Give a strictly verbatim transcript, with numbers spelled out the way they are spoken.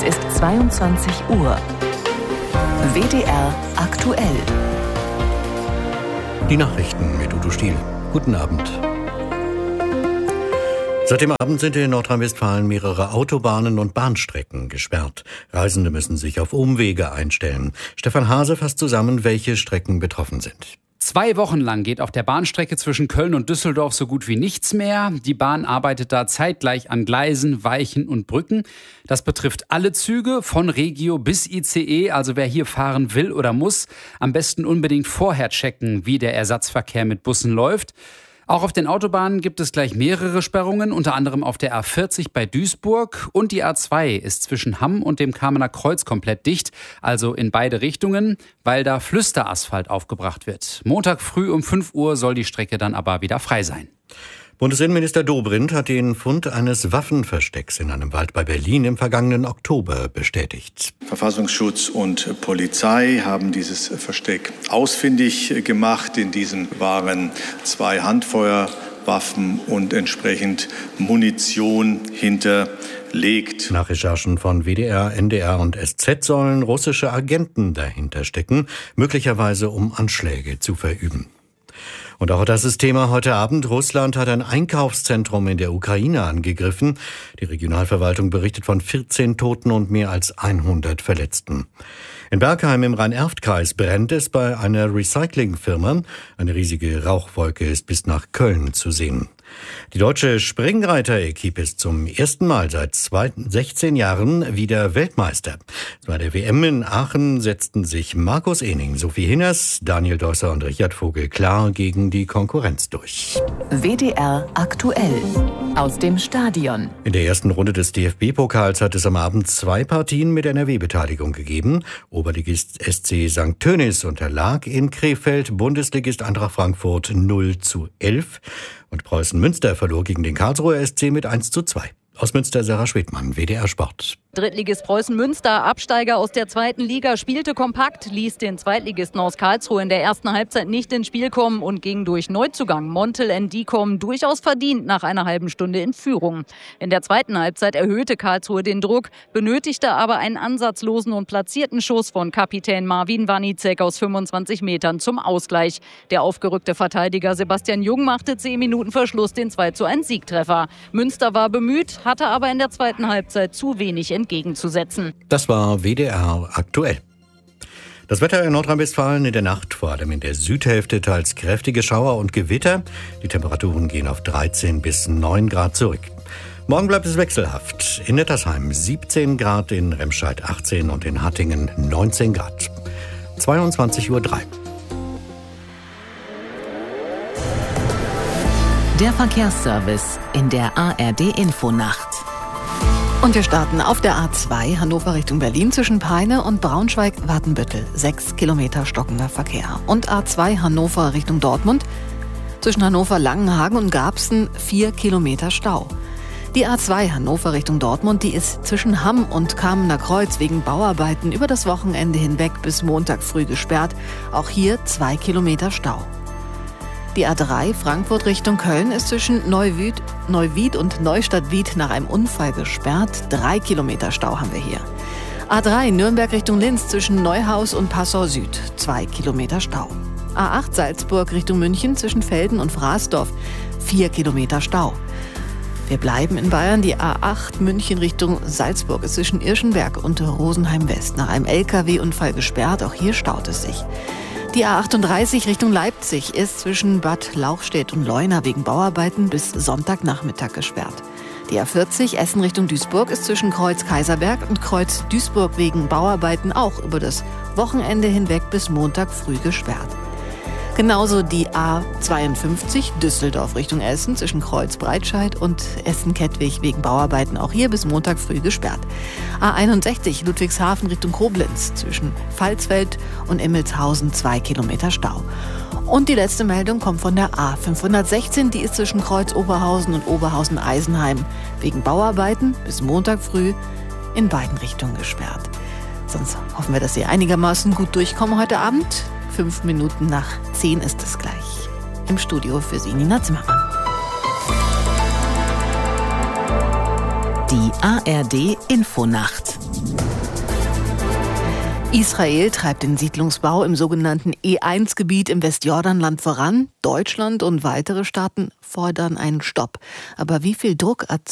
Es ist zweiundzwanzig Uhr. W D R aktuell. Die Nachrichten mit Udo Stiel. Guten Abend. Seit dem Abend sind in Nordrhein-Westfalen mehrere Autobahnen und Bahnstrecken gesperrt. Reisende müssen sich auf Umwege einstellen. Stefan Hase fasst zusammen, welche Strecken betroffen sind. Zwei Wochen lang geht auf der Bahnstrecke zwischen Köln und Düsseldorf so gut wie nichts mehr. Die Bahn arbeitet da zeitgleich an Gleisen, Weichen und Brücken. Das betrifft alle Züge, von Regio bis I C E. Also wer hier fahren will oder muss, am besten unbedingt vorher checken, wie der Ersatzverkehr mit Bussen läuft. Auch auf den Autobahnen gibt es gleich mehrere Sperrungen, unter anderem auf der A vierzig bei Duisburg. Und die A zwei ist zwischen Hamm und dem Kamener Kreuz komplett dicht, also in beide Richtungen, weil da Flüsterasphalt aufgebracht wird. Montag früh um fünf Uhr soll die Strecke dann aber wieder frei sein. Bundesinnenminister Dobrindt hat den Fund eines Waffenverstecks in einem Wald bei Berlin im vergangenen Oktober bestätigt. Verfassungsschutz und Polizei haben dieses Versteck ausfindig gemacht. In diesem waren zwei Handfeuerwaffen und entsprechend Munition hinterlegt. Nach Recherchen von W D R, N D R und S Z sollen russische Agenten dahinter stecken, möglicherweise um Anschläge zu verüben. Und auch das ist Thema heute Abend. Russland hat ein Einkaufszentrum in der Ukraine angegriffen. Die Regionalverwaltung berichtet von vierzehn Toten und mehr als hundert Verletzten. In Bergheim im Rhein-Erft-Kreis brennt es bei einer Recyclingfirma. Eine riesige Rauchwolke ist bis nach Köln zu sehen. Die deutsche Springreiter-Equipe ist zum ersten Mal seit sechzehn Jahren wieder Weltmeister. Bei der W M in Aachen setzten sich Markus Ehning, Sophie Hinners, Daniel Deusser und Richard Vogel klar gegen die Konkurrenz durch. W D R aktuell. Aus dem Stadion. In der ersten Runde des D F B-Pokals hat es am Abend zwei Partien mit N R W-Beteiligung gegeben. Oberligist S C Sankt Tönis unterlag in Krefeld Bundesligist Eintracht Frankfurt null zu elf. Und Preußen Münster verlor gegen den Karlsruher S C mit eins zu zwei. Aus Münster Sarah Schwedmann, W D R Sport. Drittligist Preußen Münster, Absteiger aus der zweiten Liga, spielte kompakt, ließ den Zweitligisten aus Karlsruhe in der ersten Halbzeit nicht ins Spiel kommen und ging durch Neuzugang Montel Ndicom durchaus verdient nach einer halben Stunde in Führung. In der zweiten Halbzeit erhöhte Karlsruhe den Druck, benötigte aber einen ansatzlosen und platzierten Schuss von Kapitän Marvin Wanicek aus fünfundzwanzig Metern zum Ausgleich. Der aufgerückte Verteidiger Sebastian Jung machte zehn Minuten vor Schluss den zwei zu eins Siegtreffer. Münster war bemüht, hatte aber in der zweiten Halbzeit zu wenig entgegenzusetzen. Das war W D R aktuell. Das Wetter in Nordrhein-Westfalen in der Nacht, vor allem in der Südhälfte, teils kräftige Schauer und Gewitter. Die Temperaturen gehen auf dreizehn bis neun Grad zurück. Morgen bleibt es wechselhaft. In Nettersheim siebzehn Grad, in Remscheid achtzehn und in Hattingen neunzehn Grad. zweiundzwanzig Uhr drei. Der Verkehrsservice in der A R D-Infonacht. Und wir starten auf der A zwei Hannover Richtung Berlin zwischen Peine und Braunschweig-Watenbüttel. Sechs Kilometer stockender Verkehr. Und A zwei Hannover Richtung Dortmund zwischen Hannover-Langenhagen und Garbsen vier Kilometer Stau. Die A zwei Hannover Richtung Dortmund, die ist zwischen Hamm und Kamener Kreuz wegen Bauarbeiten über das Wochenende hinweg bis Montag früh gesperrt. Auch hier zwei Kilometer Stau. Die A drei Frankfurt Richtung Köln ist zwischen Neuwied, Neuwied und Neustadt-Wied nach einem Unfall gesperrt. Drei Kilometer Stau haben wir hier. A drei Nürnberg Richtung Linz zwischen Neuhaus und Passau Süd. Zwei Kilometer Stau. A acht Salzburg Richtung München zwischen Velden und Frasdorf. Vier Kilometer Stau. Wir bleiben in Bayern. Die A acht München Richtung Salzburg ist zwischen Irschenberg und Rosenheim West nach einem L K W-Unfall gesperrt. Auch hier staut es sich. Die A achtunddreißig Richtung Leipzig ist zwischen Bad Lauchstädt und Leuna wegen Bauarbeiten bis Sonntagnachmittag gesperrt. Die A vierzig Essen Richtung Duisburg ist zwischen Kreuz Kaiserberg und Kreuz Duisburg wegen Bauarbeiten auch über das Wochenende hinweg bis Montag früh gesperrt. Genauso die A zweiundfünfzig Düsseldorf Richtung Essen zwischen Kreuz Breitscheid und Essen-Kettwig wegen Bauarbeiten auch hier bis Montag früh gesperrt. A einundsechzig Ludwigshafen Richtung Koblenz zwischen Pfalzfeld und Emmelshausen zwei Kilometer Stau. Und die letzte Meldung kommt von der A fünfhundertsechzehn, die ist zwischen Kreuz Oberhausen und Oberhausen-Eisenheim wegen Bauarbeiten bis Montag früh in beiden Richtungen gesperrt. Sonst hoffen wir, dass Sie einigermaßen gut durchkommen heute Abend. Fünf Minuten nach zehn ist es gleich. Im Studio für Sie Nina Zimmermann. Die A R D Infonacht Israel treibt den Siedlungsbau im sogenannten E eins Gebiet im Westjordanland voran. Deutschland und weitere Staaten fordern einen Stopp. Aber wie viel Druck erzeugt